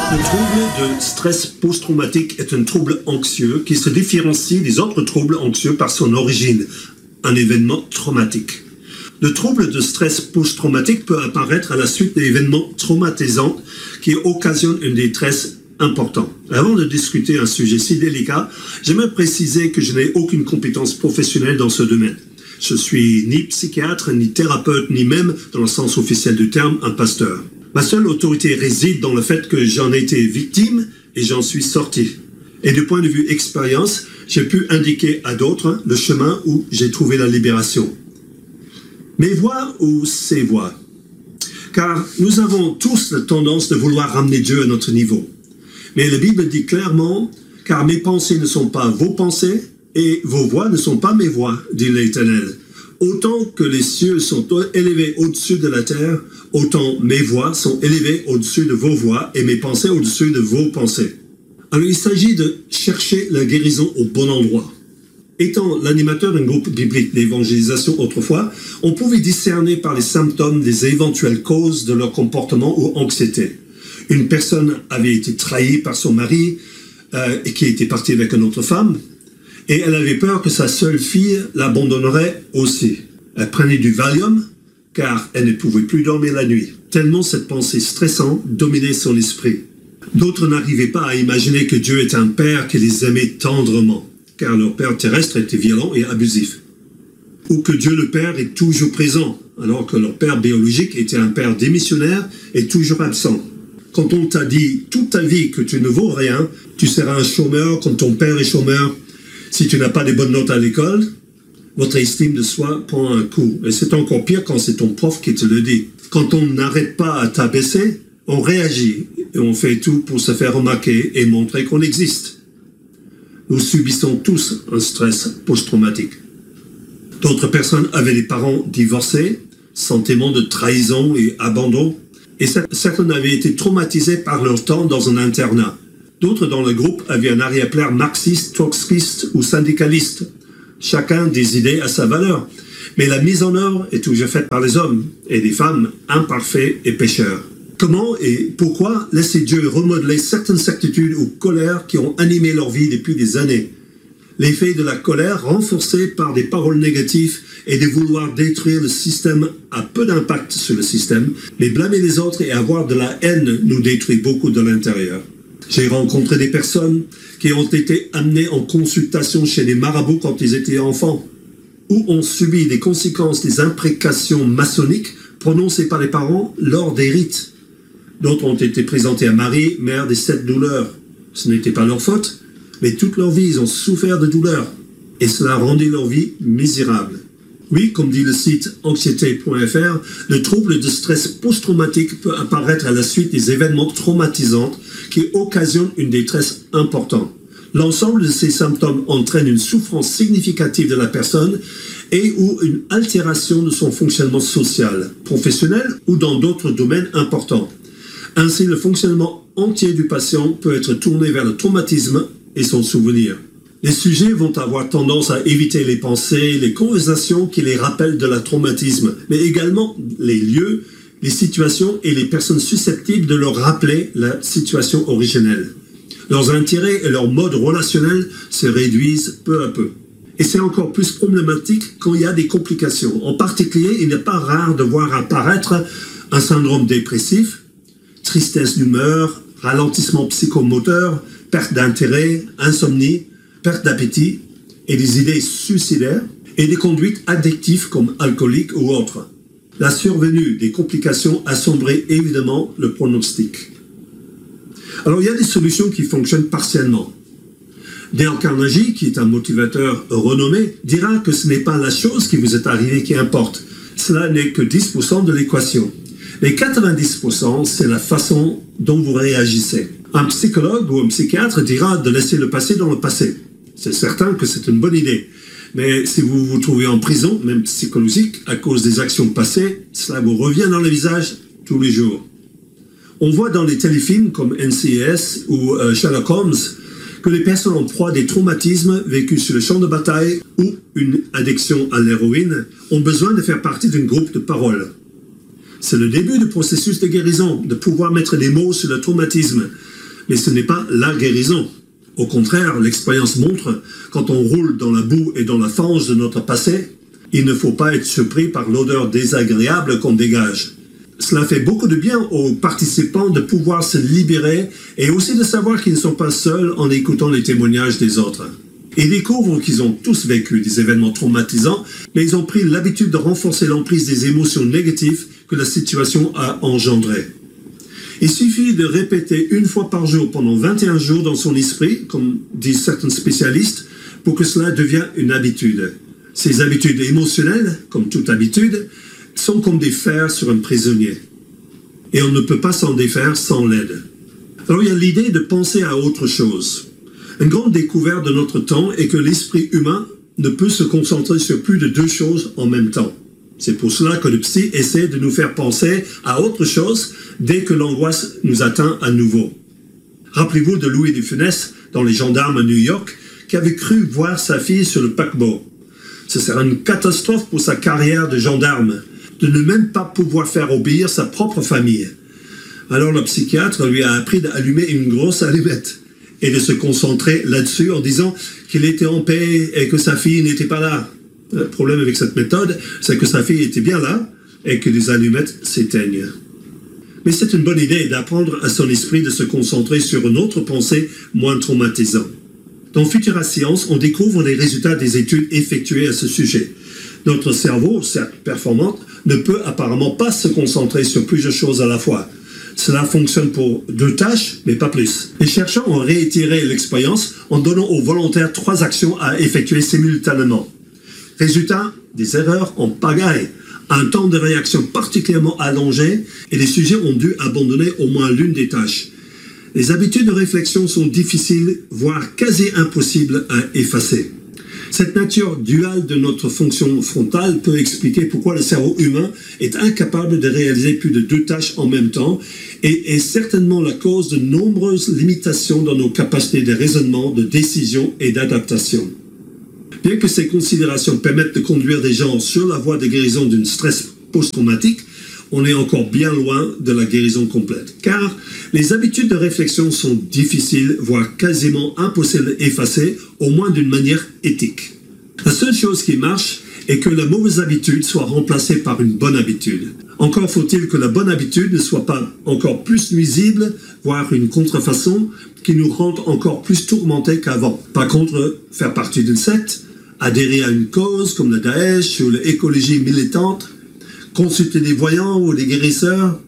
Le trouble de stress post-traumatique est un trouble anxieux qui se différencie des autres troubles anxieux par son origine, un événement traumatique. Le trouble de stress post-traumatique peut apparaître à la suite d'événements traumatisants qui occasionnent une détresse importante. Avant de discuter un sujet si délicat, j'aimerais préciser que je n'ai aucune compétence professionnelle dans ce domaine. Je suis ni psychiatre, ni thérapeute, ni même, dans le sens officiel du terme, un pasteur. Ma seule autorité réside dans le fait que j'en ai été victime et j'en suis sorti. Et du point de vue expérience, j'ai pu indiquer à d'autres le chemin où j'ai trouvé la libération. Mes voies ou ses voies? Car nous avons tous la tendance de vouloir ramener Dieu à notre niveau. Mais la Bible dit clairement, « Car mes pensées ne sont pas vos pensées et vos voies ne sont pas mes voies, dit l'Éternel. Autant que les cieux sont élevés au-dessus de la terre, autant mes voix sont élevées au-dessus de vos voix et mes pensées au-dessus de vos pensées. » Alors il s'agit de chercher la guérison au bon endroit. Étant l'animateur d'un groupe biblique d'évangélisation autrefois, on pouvait discerner par les symptômes des éventuelles causes de leur comportement ou anxiété. Une personne avait été trahie par son mari et qui était parti avec une autre femme, et elle avait peur que sa seule fille l'abandonnerait aussi. Elle prenait du Valium, car elle ne pouvait plus dormir la nuit, tellement cette pensée stressante dominait son esprit. D'autres n'arrivaient pas à imaginer que Dieu est un père qui les aimait tendrement, car leur père terrestre était violent et abusif. Ou que Dieu le Père est toujours présent, alors que leur père biologique était un père démissionnaire et toujours absent. Quand on t'a dit toute ta vie que tu ne vaux rien, tu seras un chômeur comme ton père est chômeur. Si tu n'as pas de bonnes notes à l'école, votre estime de soi prend un coup. Et c'est encore pire quand c'est ton prof qui te le dit. Quand on n'arrête pas à t'abaisser, on réagit et on fait tout pour se faire remarquer et montrer qu'on existe. Nous subissons tous un stress post-traumatique. D'autres personnes avaient des parents divorcés, sentiment de trahison et abandon, et certains avaient été traumatisés par leur temps dans un internat. D'autres dans le groupe avaient un arrière-plan marxiste, trotskiste ou syndicaliste. Chacun des idées à sa valeur. Mais la mise en œuvre est toujours faite par les hommes et des femmes imparfaits et pécheurs. Comment et pourquoi laisser Dieu remodeler certaines certitudes ou colères qui ont animé leur vie depuis des années? L'effet de la colère, renforcé par des paroles négatives et de vouloir détruire le système, a peu d'impact sur le système, mais blâmer les autres et avoir de la haine nous détruit beaucoup de l'intérieur. J'ai rencontré des personnes qui ont été amenées en consultation chez des marabouts quand ils étaient enfants, ou ont subi des conséquences des imprécations maçonniques prononcées par les parents lors des rites. D'autres ont été présentés à Marie, mère des 7 douleurs. Ce n'était pas leur faute, mais toute leur vie, ils ont souffert de douleurs, et cela a rendu leur vie misérable. Oui, comme dit le site anxiété.fr, le trouble de stress post-traumatique peut apparaître à la suite des événements traumatisants qui occasionnent une détresse importante. L'ensemble de ces symptômes entraîne une souffrance significative de la personne et ou une altération de son fonctionnement social, professionnel ou dans d'autres domaines importants. Ainsi, le fonctionnement entier du patient peut être tourné vers le traumatisme et son souvenir. Les sujets vont avoir tendance à éviter les pensées, les conversations qui les rappellent de la traumatisme, mais également les lieux, les situations et les personnes susceptibles de leur rappeler la situation originelle. Leurs intérêts et leur mode relationnel se réduisent peu à peu. Et c'est encore plus problématique quand il y a des complications. En particulier, il n'est pas rare de voir apparaître un syndrome dépressif, tristesse d'humeur, ralentissement psychomoteur, perte d'intérêt, insomnie, perte d'appétit et des idées suicidaires et des conduites addictives comme alcooliques ou autres. La survenue des complications assombrit évidemment le pronostic. Alors il y a des solutions qui fonctionnent partiellement. Dale Carnegie, qui est un motivateur renommé, dira que ce n'est pas la chose qui vous est arrivée qui importe. Cela n'est que 10% de l'équation. Les 90%, c'est la façon dont vous réagissez. Un psychologue ou un psychiatre dira de laisser le passé dans le passé. C'est certain que c'est une bonne idée. Mais si vous vous trouvez en prison, même psychologique, à cause des actions passées, cela vous revient dans le visage tous les jours. On voit dans les téléfilms comme NCIS ou Sherlock Holmes que les personnes en proie à des traumatismes vécus sur le champ de bataille ou une addiction à l'héroïne ont besoin de faire partie d'un groupe de parole. C'est le début du processus de guérison, de pouvoir mettre des mots sur le traumatisme. mais ce n'est pas la guérison. Au contraire, l'expérience montre, quand on roule dans la boue et dans la fange de notre passé, il ne faut pas être surpris par l'odeur désagréable qu'on dégage. Cela fait beaucoup de bien aux participants de pouvoir se libérer et aussi de savoir qu'ils ne sont pas seuls en écoutant les témoignages des autres. Ils découvrent qu'ils ont tous vécu des événements traumatisants, mais ils ont pris l'habitude de renforcer l'emprise des émotions négatives que la situation a engendrées. Il suffit de répéter une fois par jour pendant 21 jours dans son esprit, comme disent certains spécialistes, pour que cela devienne une habitude. Ces habitudes émotionnelles, comme toute habitude, sont comme des fers sur un prisonnier. Et on ne peut pas s'en défaire sans l'aide. Alors il y a l'idée de penser à autre chose. Une grande découverte de notre temps est que l'esprit humain ne peut se concentrer sur plus de 2 choses en même temps. C'est pour cela que le psy essaie de nous faire penser à autre chose dès que l'angoisse nous atteint à nouveau. Rappelez-vous de Louis de Funès dans Les Gendarmes à New York qui avait cru voir sa fille sur le paquebot. Ce serait une catastrophe pour sa carrière de gendarme de ne même pas pouvoir faire obéir sa propre famille. Alors le psychiatre lui a appris d'allumer une grosse allumette et de se concentrer là-dessus en disant qu'il était en paix et que sa fille n'était pas là. Le problème avec cette méthode, c'est que sa fille était bien là et que les allumettes s'éteignent. Mais c'est une bonne idée d'apprendre à son esprit de se concentrer sur une autre pensée moins traumatisante. Dans Futura Science, on découvre les résultats des études effectuées à ce sujet. Notre cerveau, certes performant, ne peut apparemment pas se concentrer sur plusieurs choses à la fois. Cela fonctionne pour 2 tâches, mais pas plus. Les chercheurs ont réitéré l'expérience en donnant aux volontaires 3 actions à effectuer simultanément. Résultat, des erreurs en pagaille, un temps de réaction particulièrement allongé et les sujets ont dû abandonner au moins l'une des tâches. Les habitudes de réflexion sont difficiles, voire quasi impossibles à effacer. Cette nature duale de notre fonction frontale peut expliquer pourquoi le cerveau humain est incapable de réaliser plus de 2 tâches en même temps et est certainement la cause de nombreuses limitations dans nos capacités de raisonnement, de décision et d'adaptation. Bien que ces considérations permettent de conduire des gens sur la voie de guérison d'une stress post-traumatique, on est encore bien loin de la guérison complète. Car les habitudes de réflexion sont difficiles, voire quasiment impossibles à effacer, au moins d'une manière éthique. La seule chose qui marche est que la mauvaise habitude soit remplacée par une bonne habitude. Encore faut-il que la bonne habitude ne soit pas encore plus nuisible, voire une contrefaçon qui nous rende encore plus tourmentés qu'avant. Par contre, faire partie d'une secte, adhérer à une cause comme le Daesh ou l'écologie militante, consulter des voyants ou des guérisseurs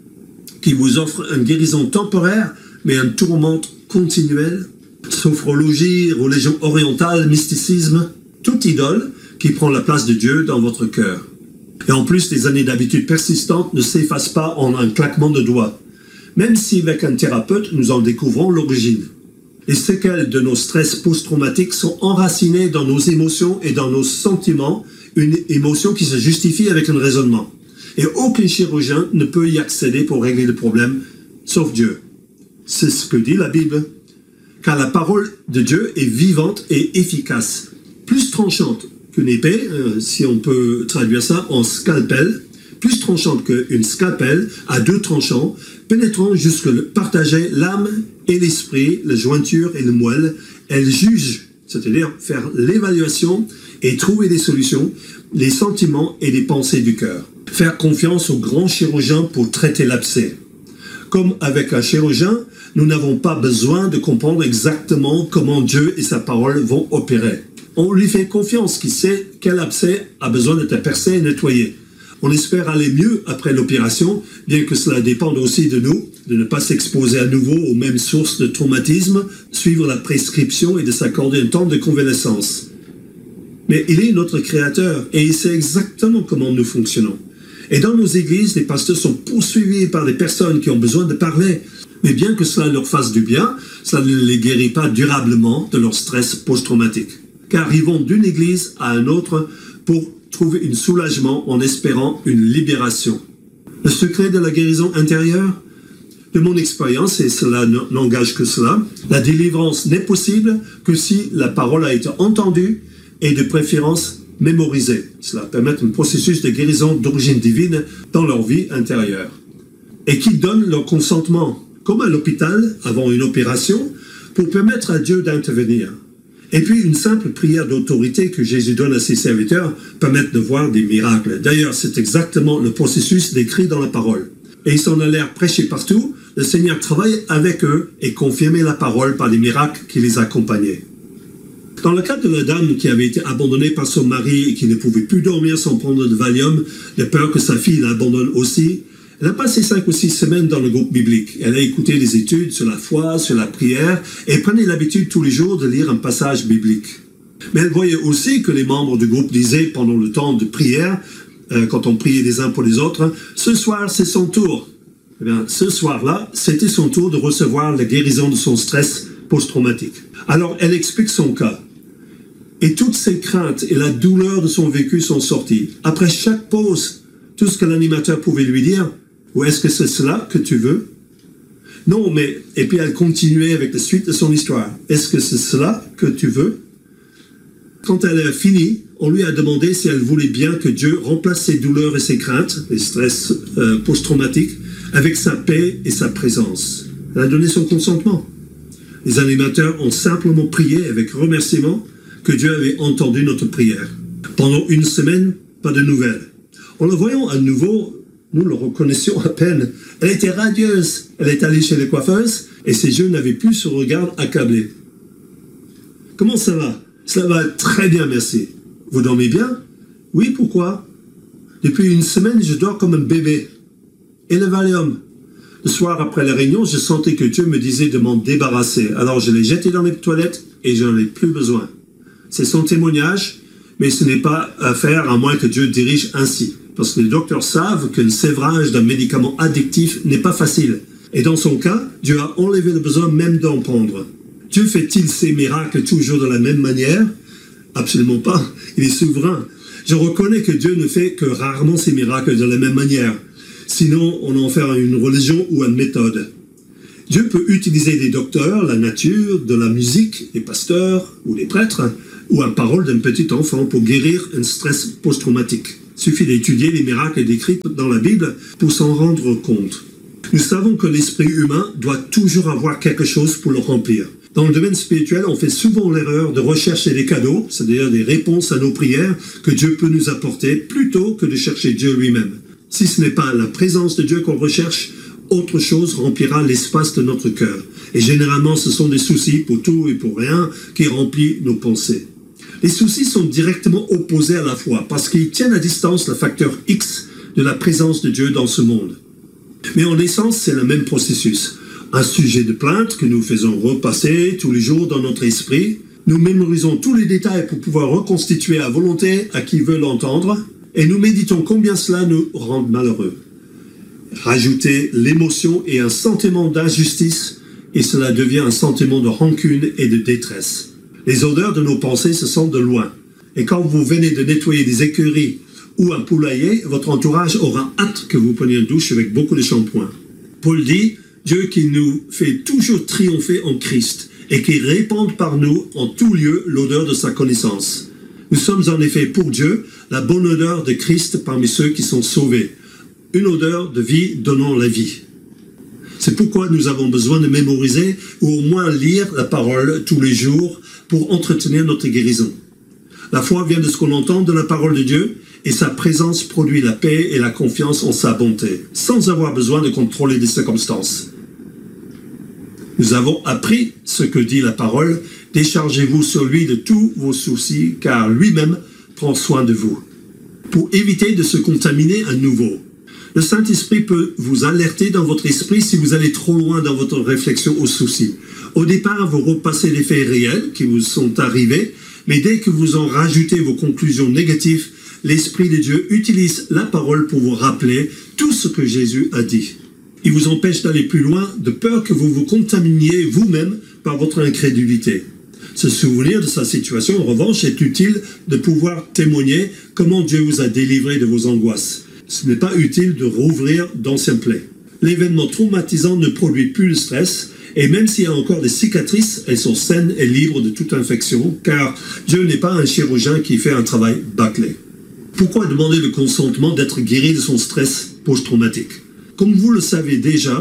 qui vous offrent une guérison temporaire, mais un tourment continuel, sophrologie, religion orientale, mysticisme, toute idole qui prend la place de Dieu dans votre cœur. Et en plus, les années d'habitude persistantes ne s'effacent pas en un claquement de doigts, même si avec un thérapeute, nous en découvrons l'origine. Les séquelles de nos stress post-traumatiques sont enracinées dans nos émotions et dans nos sentiments, une émotion qui se justifie avec un raisonnement. Et aucun chirurgien ne peut y accéder pour régler le problème, sauf Dieu. C'est ce que dit la Bible. Car la parole de Dieu est vivante et efficace, plus tranchante qu'une épée, si on peut traduire ça en scalpel, plus tranchante qu'une scalpel à 2 tranchants, pénétrant jusque partager l'âme et l'esprit, la jointure et le moelle. Elle juge, c'est-à-dire faire l'évaluation et trouver des solutions, les sentiments et les pensées du cœur. Faire confiance au grand chirurgien pour traiter l'abcès. Comme avec un chirurgien, nous n'avons pas besoin de comprendre exactement comment Dieu et sa parole vont opérer. On lui fait confiance, qui sait quel abcès a besoin d'être percé et nettoyé. On espère aller mieux après l'opération, bien que cela dépende aussi de nous, de ne pas s'exposer à nouveau aux mêmes sources de traumatisme, suivre la prescription et de s'accorder un temps de convalescence. Mais il est notre créateur et il sait exactement comment nous fonctionnons. Et dans nos églises, les pasteurs sont poursuivis par des personnes qui ont besoin de parler. Mais bien que cela leur fasse du bien, cela ne les guérit pas durablement de leur stress post-traumatique. Car ils vont d'une église à une autre pour trouver un soulagement en espérant une libération. Le secret de la guérison intérieure? De mon expérience, et cela n'engage que cela, la délivrance n'est possible que si la parole a été entendue et de préférence mémorisée. Cela permet un processus de guérison d'origine divine dans leur vie intérieure. Et qui donne leur consentement? comme à l'hôpital avant une opération, pour permettre à Dieu d'intervenir. Et puis une simple prière d'autorité que Jésus donne à ses serviteurs permet de voir des miracles. D'ailleurs, c'est exactement le processus décrit dans la parole. Et ils s'en allèrent prêcher partout. Le Seigneur travaille avec eux et confirmait la parole par des miracles qui les accompagnaient. Dans le cas de la dame qui avait été abandonnée par son mari et qui ne pouvait plus dormir sans prendre de Valium, de peur que sa fille l'abandonne aussi, elle a passé 5 ou 6 semaines dans le groupe biblique. Elle a écouté des études sur la foi, sur la prière, et prenait l'habitude tous les jours de lire un passage biblique. Mais elle voyait aussi que les membres du groupe disaient pendant le temps de prière, quand on priait les uns pour les autres, « Ce soir, c'est son tour ». Eh bien, ce soir-là, c'était son tour de recevoir la guérison de son stress post-traumatique. Alors, elle explique son cas. Et toutes ses craintes et la douleur de son vécu sont sorties. Après chaque pause, tout ce que l'animateur pouvait lui dire, « Ou est-ce que c'est cela que tu veux ?» Non, mais... Et puis elle continuait avec la suite de son histoire. « Est-ce que c'est cela que tu veux ?» Quand elle a fini, on lui a demandé si elle voulait bien que Dieu remplace ses douleurs et ses craintes, les stress post-traumatiques, avec sa paix et sa présence. Elle a donné son consentement. Les animateurs ont simplement prié avec remerciement que Dieu avait entendu notre prière. Pendant 1 semaine, pas de nouvelles. En le voyant à nouveau, nous le reconnaissions à peine. Elle était radieuse. Elle est allée chez les coiffeuses et ses yeux n'avaient plus ce regard accablé. « Comment ça va ?»« Ça va très bien, merci. »« Vous dormez bien ?»« Oui, pourquoi ?»« Depuis 1 semaine, je dors comme un bébé. »« Et le Valium ?» Le soir après la réunion, je sentais que Dieu me disait de m'en débarrasser. Alors je l'ai jeté dans les toilettes et je n'en ai plus besoin. C'est son témoignage, mais ce n'est pas à faire à moins que Dieu dirige ainsi. Parce que les docteurs savent qu'un sévrage d'un médicament addictif n'est pas facile. Et dans son cas, Dieu a enlevé le besoin même d'en prendre. Dieu fait-il ses miracles toujours de la même manière? Absolument pas. Il est souverain. Je reconnais que Dieu ne fait que rarement ses miracles de la même manière. Sinon, on en fait une religion ou une méthode. Dieu peut utiliser des docteurs, la nature, de la musique, les pasteurs ou les prêtres, ou une parole d'un petit enfant pour guérir un stress post-traumatique. Il suffit d'étudier les miracles décrits dans la Bible pour s'en rendre compte. Nous savons que l'esprit humain doit toujours avoir quelque chose pour le remplir. Dans le domaine spirituel, on fait souvent l'erreur de rechercher des cadeaux, c'est-à-dire des réponses à nos prières que Dieu peut nous apporter, plutôt que de chercher Dieu lui-même. Si ce n'est pas la présence de Dieu qu'on recherche, autre chose remplira l'espace de notre cœur. Et généralement, ce sont des soucis pour tout et pour rien qui remplissent nos pensées. Les soucis sont directement opposés à la foi parce qu'ils tiennent à distance le facteur X de la présence de Dieu dans ce monde. Mais en essence, c'est le même processus. Un sujet de plainte que nous faisons repasser tous les jours dans notre esprit. Nous mémorisons tous les détails pour pouvoir reconstituer à volonté à qui veut l'entendre. Et nous méditons combien cela nous rend malheureux. Rajoutez l'émotion et un sentiment d'injustice et cela devient un sentiment de rancune et de détresse. Les odeurs de nos pensées se sentent de loin. Et quand vous venez de nettoyer des écuries ou un poulailler, votre entourage aura hâte que vous preniez une douche avec beaucoup de shampoing. Paul dit, Dieu qui nous fait toujours triompher en Christ et qui répand par nous en tout lieu l'odeur de sa connaissance. Nous sommes en effet pour Dieu la bonne odeur de Christ parmi ceux qui sont sauvés. Une odeur de vie donnant la vie. C'est pourquoi nous avons besoin de mémoriser ou au moins lire la parole tous les jours pour entretenir notre guérison. La foi vient de ce qu'on entend de la parole de Dieu et sa présence produit la paix et la confiance en sa bonté, sans avoir besoin de contrôler les circonstances. Nous avons appris ce que dit la parole, déchargez-vous sur lui de tous vos soucis, car lui-même prend soin de vous. Pour éviter de se contaminer à nouveau. Le Saint-Esprit peut vous alerter dans votre esprit si vous allez trop loin dans votre réflexion aux soucis. Au départ, vous repassez les faits réels qui vous sont arrivés, mais dès que vous en rajoutez vos conclusions négatives, l'Esprit de Dieu utilise la parole pour vous rappeler tout ce que Jésus a dit. Il vous empêche d'aller plus loin de peur que vous vous contaminiez vous-même par votre incrédulité. Se souvenir de sa situation, en revanche, est utile de pouvoir témoigner comment Dieu vous a délivré de vos angoisses. Ce n'est pas utile de rouvrir d'anciens plaies. L'événement traumatisant ne produit plus de stress, et même s'il y a encore des cicatrices, elles sont saines et libres de toute infection, car Dieu n'est pas un chirurgien qui fait un travail bâclé. Pourquoi demander le consentement d'être guéri de son stress post-traumatique? Comme vous le savez déjà,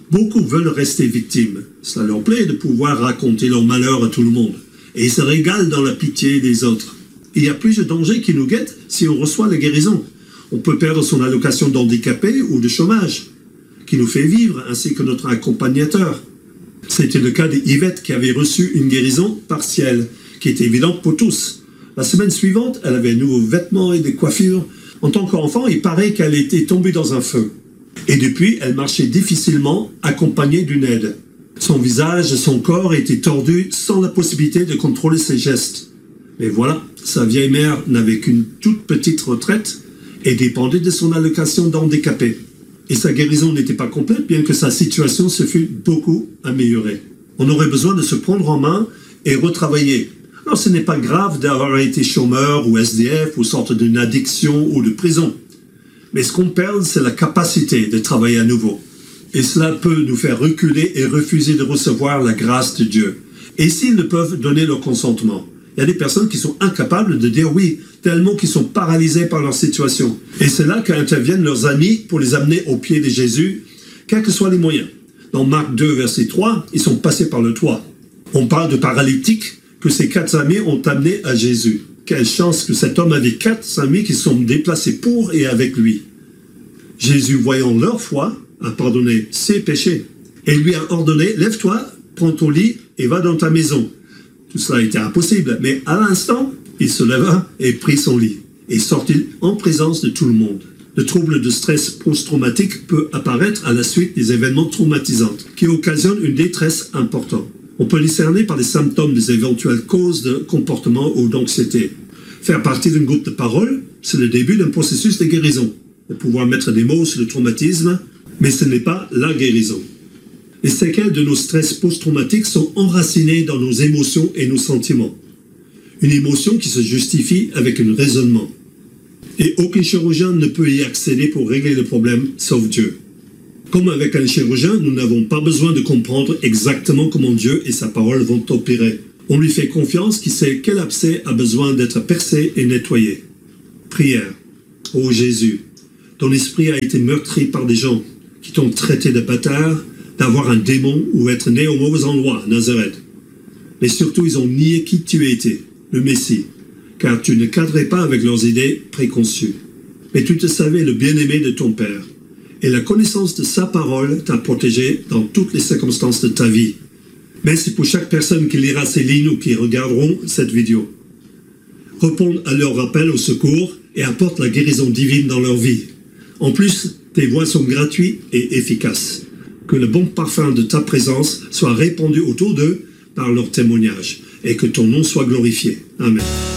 Beaucoup veulent rester victimes. Cela leur plaît de pouvoir raconter leur malheur à tout le monde. Et ils se régalent dans la pitié des autres. Il y a plus de dangers qui nous guettent si on reçoit la guérison. On peut perdre son allocation d'handicapé ou de chômage, qui nous fait vivre, ainsi que notre accompagnateur. C'était le cas d'Yvette qui avait reçu une guérison partielle, qui était évidente pour tous. La semaine suivante, elle avait de nouveaux vêtements et des coiffures. En tant qu'enfant, il paraît qu'elle était tombée dans un feu. Et depuis, elle marchait difficilement, accompagnée d'une aide. Son visage et son corps étaient tordus sans la possibilité de contrôler ses gestes. Mais voilà, sa vieille mère n'avait qu'une toute petite retraite et dépendait de son allocation d'handicapé. Et sa guérison n'était pas complète, bien que sa situation se fût beaucoup améliorée. On aurait besoin de se prendre en main et retravailler. Alors ce n'est pas grave d'avoir été chômeur ou SDF ou sorte d'une addiction ou de prison. Mais ce qu'on perd, c'est la capacité de travailler à nouveau. Et cela peut nous faire reculer et refuser de recevoir la grâce de Dieu. Et s'ils ne peuvent donner leur consentement, il y a des personnes qui sont incapables de dire oui, tellement qu'ils sont paralysés par leur situation. Et c'est là qu'interviennent leurs amis pour les amener aux pieds de Jésus, quels que soient les moyens. Dans Marc 2, verset 3, ils sont passés par le toit. On parle de paralytiques que ces 4 amis ont amenés à Jésus. Quelle chance que cet homme avait 4 amis qui sont déplacés pour et avec lui. Jésus, voyant leur foi, a pardonné ses péchés et lui a ordonné « Lève-toi, prends ton lit et va dans ta maison ». Tout cela était impossible, mais à l'instant, il se leva et prit son lit et sortit en présence de tout le monde. Le trouble de stress post-traumatique peut apparaître à la suite des événements traumatisants qui occasionnent une détresse importante. On peut discerner par les symptômes des éventuelles causes de comportement ou d'anxiété. Faire partie d'un groupe de parole, c'est le début d'un processus de guérison. De pouvoir mettre des mots sur le traumatisme, mais ce n'est pas la guérison. Les séquelles de nos stress post-traumatiques sont enracinées dans nos émotions et nos sentiments. Une émotion qui se justifie avec un raisonnement. Et aucun chirurgien ne peut y accéder pour régler le problème, sauf Dieu. Comme avec un chirurgien, nous n'avons pas besoin de comprendre exactement comment Dieu et sa parole vont opérer. On lui fait confiance qui sait quel abcès a besoin d'être percé et nettoyé. Prière. Ô Jésus, ton esprit a été meurtri par des gens qui t'ont traité de bâtard, d'avoir un démon ou être né au mauvais endroit, Nazareth. Mais surtout, ils ont nié qui tu étais, le Messie, car tu ne cadrais pas avec leurs idées préconçues. Mais tu te savais le bien-aimé de ton Père, et la connaissance de sa parole t'a protégé dans toutes les circonstances de ta vie. Mais c'est pour chaque personne qui lira ces lignes ou qui regarderont cette vidéo. Réponds à leur appel au secours et apporte la guérison divine dans leur vie. En plus, tes voix sont gratuites et efficaces. Que le bon parfum de ta présence soit répandu autour d'eux par leur témoignage et que ton nom soit glorifié. Amen.